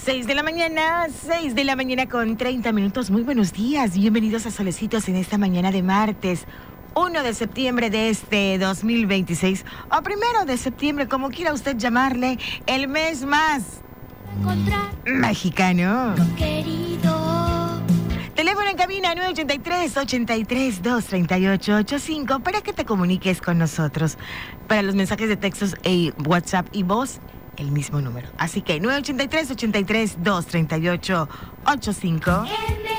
6 de la mañana con 30 minutos. Muy buenos días, bienvenidos a Solecitos en esta mañana de martes 1 de septiembre de este 2026 o 1 de septiembre, como quiera usted llamarle, el mes más mexicano. Querido. Teléfono en cabina 983-83-238-85 para que te comuniques con nosotros. Para los mensajes de textos, WhatsApp y voz, el mismo número. Así que 983-83-238-85.